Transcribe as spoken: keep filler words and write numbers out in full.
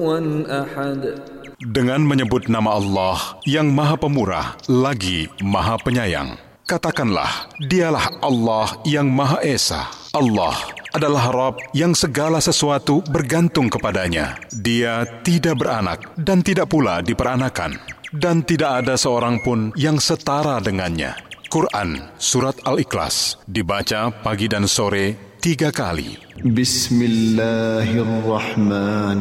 Dengan menyebut nama Allah yang Maha Pemurah lagi Maha Penyayang. Katakanlah, dialah Allah yang Maha Esa. Allah adalah Rabb yang segala sesuatu bergantung kepadanya. Dia tidak beranak dan tidak pula diperanakan. Dan tidak ada seorang pun yang setara dengannya. Quran Surat Al-Ikhlas dibaca pagi dan sore tiga kali. Bismillahirrahmanirrahim.